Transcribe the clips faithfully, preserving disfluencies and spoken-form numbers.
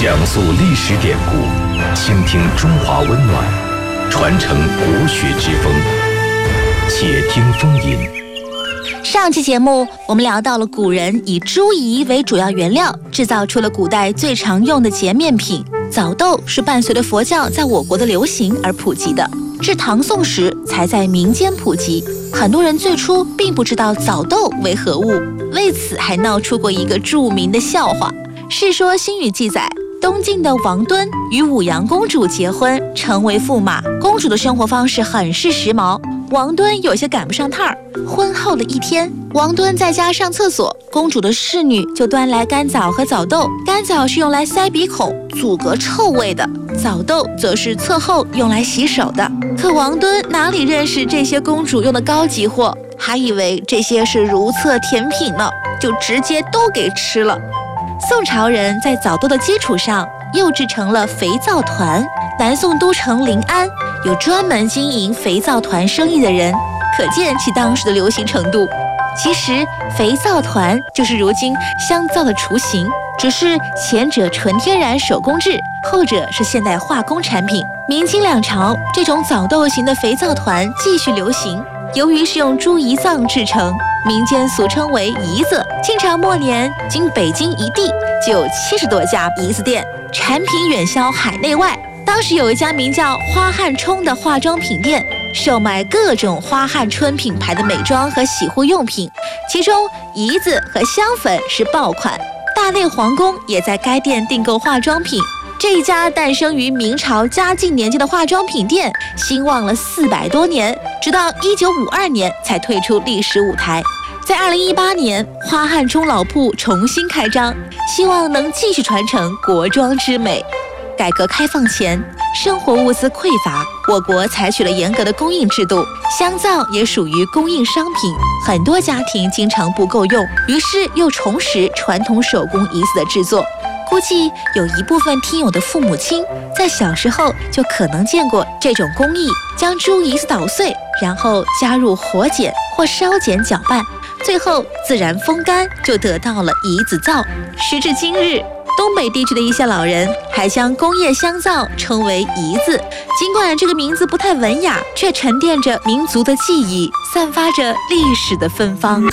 讲述历史典故，倾听中华温暖，传承国学之风。且听风吟。 上期节目我们聊到了古人以猪胰为主要原料，制造出了古代最常用的洁面品。枣豆是伴随着佛教在我国的流行而普及的，至唐宋时才在民间普及。很多人最初并不知道枣豆为何物，为此还闹出过一个著名的笑话。《世说新语》记载，东晋的王敦与武阳公主结婚，成为驸马。公主的生活方式很是时髦，王敦有些赶不上趟儿。婚后的一天，王敦在家上厕所，公主的侍女就端来干枣和枣豆。干枣是用来塞鼻孔、阻隔臭味的，枣豆则是厕后用来洗手的。可王敦哪里认识这些公主用的高级货，还以为这些是如厕甜品呢，就直接都给吃了。宋朝人在枣豆的基础上又制成了肥皂团。南宋都城临安有专门经营肥皂团生意的人，可见其当时的流行程度。其实肥皂团就是如今香皂的雏形，只是前者纯天然手工制，后者是现代化工产品。明清两朝，这种枣豆型的肥皂团继续流行。由于是用猪胰脏制成，民间俗称为胰子。清朝末年，仅北京一地就有七十多家胰子店，产品远销海内外。当时有一家名叫花汉冲的化妆品店，售卖各种花汉春品牌的美妆和洗护用品，其中胰子和香粉是爆款。大内皇宫也在该店订购化妆品。这一家诞生于明朝嘉靖年间的化妆品店，兴旺了四百多年，直到一九五二年才退出历史舞台。在二零一八年，花汉冲老铺重新开张，希望能继续传承国妆之美。改革开放前，生活物资匮乏，我国采取了严格的供应制度，香皂也属于供应商品，很多家庭经常不够用，于是又重拾传统手工胰子的制作。估计有一部分听友的父母亲在小时候就可能见过这种工艺，将猪胰子捣碎，然后加入火碱或烧碱搅拌，最后自然风干，就得到了胰子皂。时至今日，东北地区的一些老人还将工业香皂称为胰子，尽管这个名字不太文雅，却沉淀着民族的记忆，散发着历史的芬芳。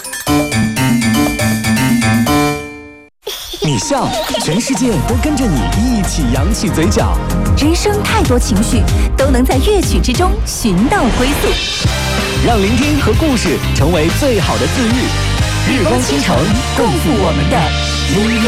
你笑，全世界都跟着你一起扬起嘴角。 人生太多情绪，都能在乐曲之中寻到归宿。 让聆听和故事成为最好的自愈。日光倾城，共赴我们的音乐